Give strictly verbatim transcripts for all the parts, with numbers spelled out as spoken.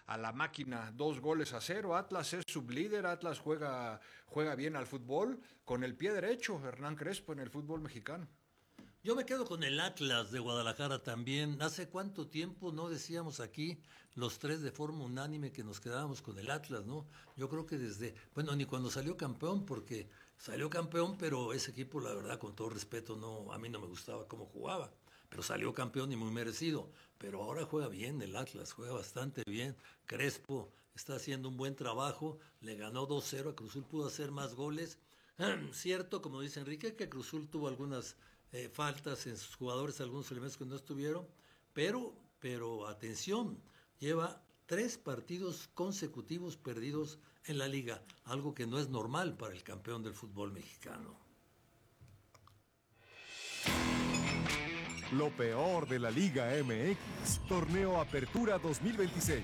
a la máquina dos goles a cero. Atlas es sublíder, Atlas juega, juega bien al fútbol, con el pie derecho, Hernán Crespo en el fútbol mexicano. Yo me quedo con el Atlas de Guadalajara también. ¿Hace cuánto tiempo no decíamos aquí los tres de forma unánime que nos quedábamos con el Atlas, no? Yo creo que desde, bueno, ni cuando salió campeón, porque salió campeón, pero ese equipo, la verdad, con todo respeto, no, a mí no me gustaba cómo jugaba. Pero salió campeón y muy merecido. Pero ahora juega bien el Atlas, juega bastante bien. Crespo está haciendo un buen trabajo, le ganó dos cero a Cruz Azul, pudo hacer más goles. Cierto, como dice Enrique, que Cruz Azul tuvo algunas eh, faltas en sus jugadores, algunos elementos que no estuvieron, pero, pero atención, lleva tres partidos consecutivos perdidos en la liga, algo que no es normal para el campeón del fútbol mexicano. Lo peor de la Liga M X, Torneo Apertura dos mil veintiséis.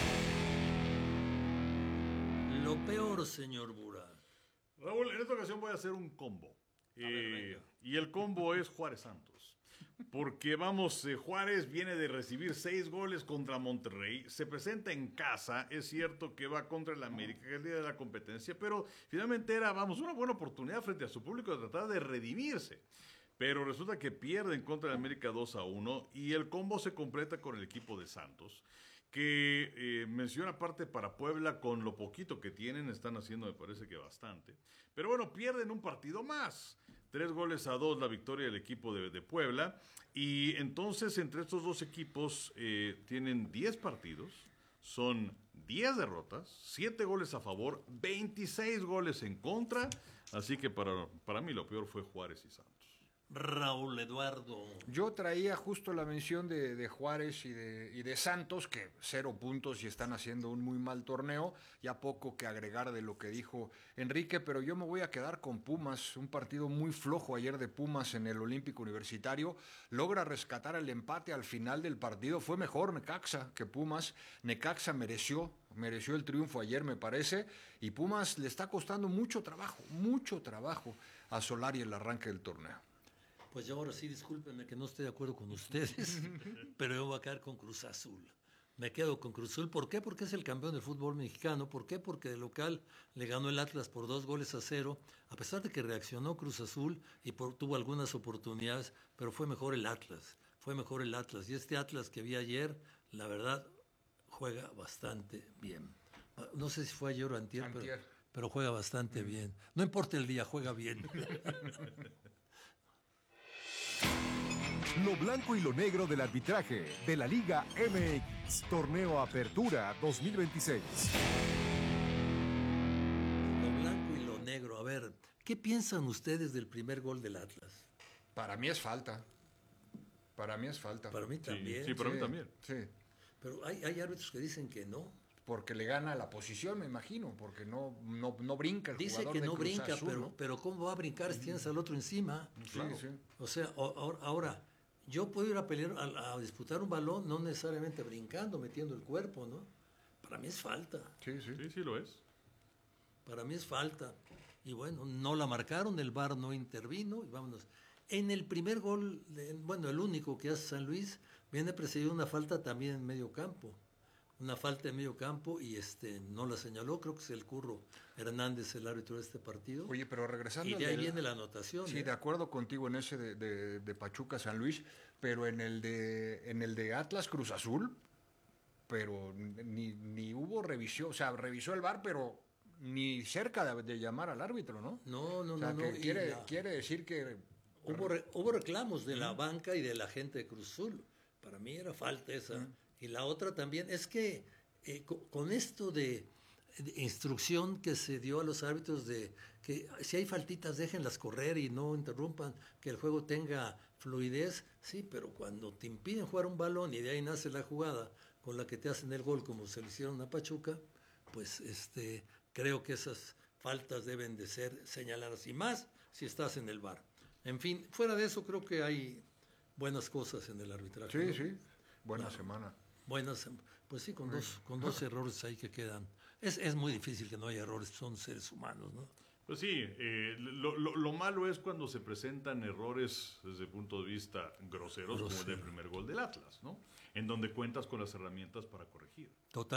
Lo peor, señor Bura. Raúl, en esta ocasión voy a hacer un combo. Eh, ver, y el combo es Juárez Santos. Porque vamos, eh, Juárez viene de recibir seis goles contra Monterrey. Se presenta en casa. Es cierto que va contra el América, que es el día de la competencia. Pero finalmente era, vamos, una buena oportunidad frente a su público de tratar de redimirse. Pero resulta que pierden contra el América dos a uno. Y el combo se completa con el equipo de Santos, que eh, menciona aparte para Puebla, con lo poquito que tienen, están haciendo me parece que bastante. Pero bueno, pierden un partido más. Tres goles a dos la victoria del equipo de, de Puebla. Y entonces entre estos dos equipos eh, tienen diez partidos. Son diez derrotas, siete goles a favor, veintiséis goles en contra. Así que para, para mí lo peor fue Juárez y Santos. Raúl Eduardo. Yo traía justo la mención de, de Juárez y de, y de Santos, que cero puntos y están haciendo un muy mal torneo. Ya poco que agregar de lo que dijo Enrique, pero yo me voy a quedar con Pumas. Un partido muy flojo ayer de Pumas en el Olímpico Universitario. Logra rescatar el empate al final del partido. Fue mejor Necaxa que Pumas. Necaxa mereció, mereció el triunfo ayer, me parece. Y Pumas le está costando mucho trabajo, mucho trabajo a Solari el arranque del torneo. Pues yo ahora sí, discúlpenme que no estoy de acuerdo con ustedes, pero yo voy a quedar con Cruz Azul. Me quedo con Cruz Azul. ¿Por qué? Porque es el campeón del fútbol mexicano. ¿Por qué? Porque de local le ganó el Atlas por dos goles a cero, a pesar de que reaccionó Cruz Azul y por, tuvo algunas oportunidades, pero fue mejor el Atlas. Fue mejor el Atlas. Y este Atlas que vi ayer, la verdad, juega bastante bien. No sé si fue ayer o antier, Antier. Pero, pero juega bastante mm. bien. No importa el día, juega bien. Lo blanco y lo negro del arbitraje de la Liga M X, Torneo Apertura dos mil veintiséis. Lo blanco y lo negro. A ver, ¿qué piensan ustedes del primer gol del Atlas? Para mí es falta. Para mí es falta. Para mí también. Sí, sí para sí, mí también. Sí. Pero hay, hay árbitros que dicen que no. Porque le gana la posición, me imagino, porque no, no, no brinca el Dice jugador que de no Cruz brinca, Azul, pero, ¿no? pero ¿cómo va a brincar si tienes al otro encima? Claro. Sí, sí. O sea, ahora, ahora, yo puedo ir a pelear, a, a disputar un balón, no necesariamente brincando, metiendo el cuerpo, ¿no? Para mí es falta. Sí, sí. Sí, sí lo es. Para mí es falta. Y bueno, no la marcaron, el V A R no intervino, y vámonos. En el primer gol, bueno, el único que hace San Luis, viene precedido una falta también en medio campo. Una falta en medio campo y este no la señaló, creo que es el Curro Hernández el árbitro de este partido. Oye, pero regresando... Y de ahí del... viene la anotación. Sí, ¿eh? de acuerdo contigo en ese de, de, de Pachuca San Luis, pero en el de en el de Atlas Cruz Azul, pero ni, ni hubo revisión, o sea, revisó el V A R, pero ni cerca de, de llamar al árbitro, ¿no? No, no, o sea, no. que no quiere, la... quiere decir que... Hubo, re, hubo reclamos de la banca y de la gente de Cruz Azul. Para mí era falta esa. Uh-huh. Y la otra también, es que eh, con, con esto de, de instrucción que se dio a los árbitros de que si hay faltitas déjenlas correr y no interrumpan, que el juego tenga fluidez, sí, pero cuando te impiden jugar un balón y de ahí nace la jugada con la que te hacen el gol como se le hicieron a Pachuca, pues este creo que esas faltas deben de ser señaladas, y más si estás en el V A R. En fin, fuera de eso creo que hay buenas cosas en el arbitraje. Sí, ¿no? sí, buena claro. semana. Buenas, pues sí, con dos, con dos errores ahí que quedan. Es, es muy difícil que no haya errores, son seres humanos, ¿no? Pues sí, eh, lo, lo, lo malo es cuando se presentan errores desde el punto de vista groseros, Grosero. como el del primer gol del Atlas, ¿no? En donde cuentas con las herramientas para corregir. Total.